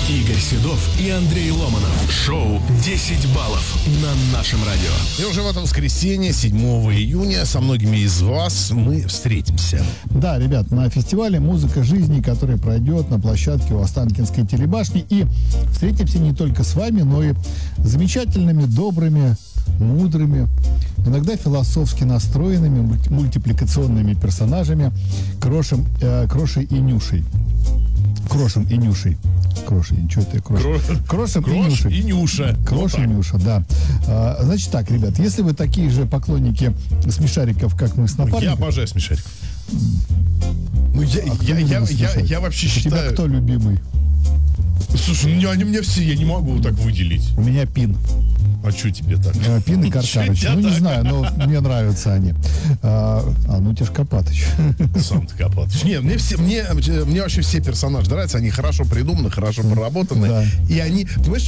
Игорь Седов и Андрей Ломанов. Шоу «10 баллов» на нашем радио. И уже в это воскресенье, 7 июня, со многими из вас мы встретимся. Да, ребят, на фестивале «Музыка жизни», который пройдет на площадке у Останкинской телебашни. И встретимся не только с вами, но и замечательными, добрыми, мудрыми, иногда философски настроенными мультипликационными персонажами Крошей и Нюшей. Крошем и Нюшей. Крошем и Нюшей. И Нюша. Крош и Нюша, да. Значит так, ребят, если вы такие же поклонники смешариков, как мы с напарником... Я обожаю смешариков. Ну, я вообще считаю... У тебя кто любимый? Слушай, они мне все, я не могу так выделить. У меня Пин. А что тебе так? Пин и Каркарыч. Ну, не знаю, но мне нравятся они. Ну, тебе ж Копатыч. Сам ты Копатыч. Не, мне вообще все персонажи нравятся. Они хорошо придуманы, хорошо проработаны. Да. И они, понимаешь,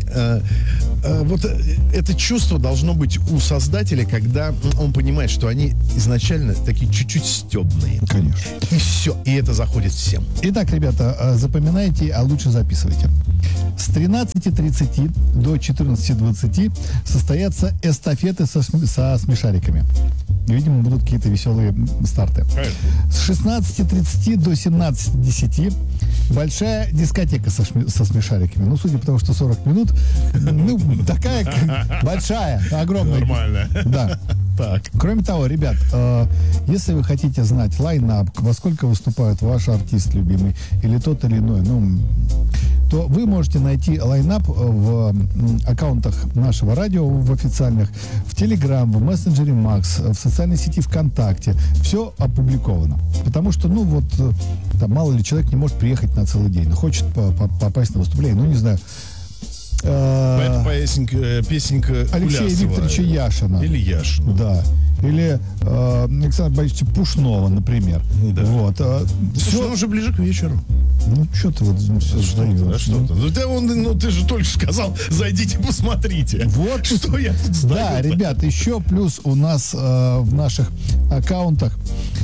вот это чувство должно быть у создателя, когда он понимает, что они изначально такие чуть-чуть стебные. Конечно. И все. И это заходит всем. Итак, ребята, запоминайте, а лучше записывайте. С 13:30 до 14:20 состоятся эстафеты со смешариками. Видимо, будут какие-то веселые старты. С 16:30 до 17:10 большая дискотека со смешариками. Ну, судя по тому, что 40 минут, ну, такая большая, огромная. Нормально. Да. Так. Кроме того, ребят, если вы хотите знать лайнап, во сколько выступает ваш артист любимый, или тот или иной, то вы можете найти лайнап в аккаунтах нашего радио, в официальных, в Телеграм, в мессенджере Макс, в социальной сети ВКонтакте. Все опубликовано. Потому что, там мало ли человек не может приехать на целый день, но хочет попасть на выступление, не знаю. Это песенка Алексея Викторовича Яшина. Или Яшина. Да. Или Александра Борисовича Пушного, например. Да. Вот. Все уже ближе к вечеру. Что ты все сдаешь? Ты же только сказал, зайдите, посмотрите. Вот. Что я тут знаю? Да, ребят, еще плюс у нас в наших аккаунтах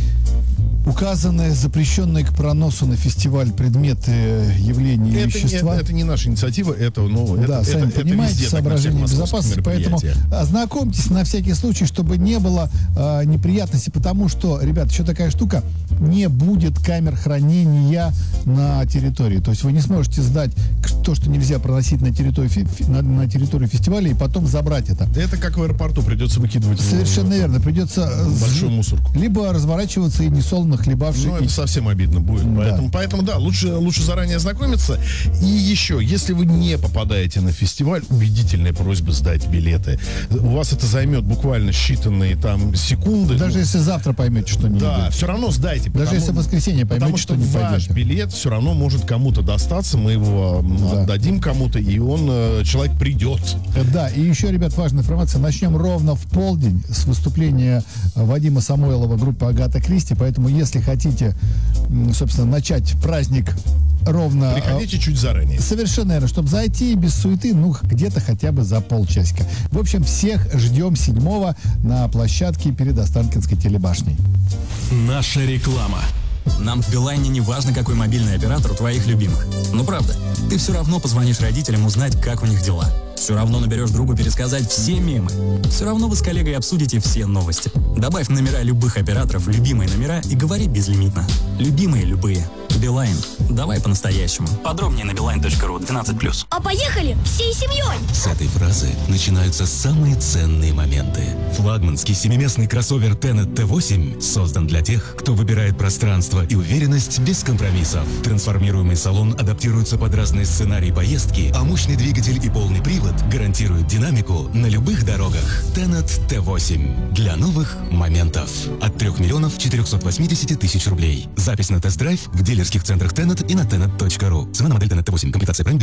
указаны запрещенные к проносу на фестиваль предметы, явления и вещества. Это не наша инициатива, сами понимаете, соображения безопасности, поэтому ознакомьтесь на всякий случай, чтобы не было неприятностей, потому что, ребят, еще такая штука, не будет камер хранения на территории. То есть вы не сможете сдать то, что нельзя проносить на территорию фестиваля, и потом забрать это. Это как в аэропорту, придется выкидывать. Совершенно верно. Придется большую мусорку. Либо разворачиваться и несолоно хлебавший. Это совсем обидно будет. Да. Поэтому лучше заранее ознакомиться. И еще, если вы не попадаете на фестиваль, убедительная просьба сдать билеты. У вас это займет буквально считанные секунды. Даже если завтра поймете, что не Да, идет. все равно сдайте. Даже если в воскресенье поймете, что не пойдете. Потому что ваш билет все равно может кому-то достаться, мы его отдадим кому-то, и человек придет. Да, и еще, ребят, важная информация. Начнем ровно в полдень с выступления Вадима Самойлова группы «Агата Кристи», поэтому если хотите, собственно, начать праздник ровно... Приходите чуть заранее. Совершенно верно, чтобы зайти без суеты, где-то хотя бы за полчасика. В общем, всех ждем 7-го на площадке перед Останкинской телебашней. Наша реклама. Нам в Билайне не важно, какой мобильный оператор у твоих любимых. Но правда, ты все равно позвонишь родителям узнать, как у них дела. Все равно наберешь другу пересказать все мемы. Все равно вы с коллегой обсудите все новости. Добавь номера любых операторов в любимые номера и говори безлимитно. Любимые любые. Билайн. Давай по-настоящему. Подробнее на beeline.ru 12+. А поехали всей семьей! С этой фразы начинаются самые ценные моменты. Флагманский семиместный кроссовер Tenet T8 создан для тех, кто выбирает пространство и уверенность без компромиссов. Трансформируемый салон адаптируется под разные сценарии поездки, а мощный двигатель и полный привод гарантируют динамику на любых дорогах. Tenet T8 для новых моментов. От 3 480 000 рублей. Запись на тест-драйв в дилерских центрах Tenet и на tenet.ru. Цена на модель Tenet T8. Комплектация Prime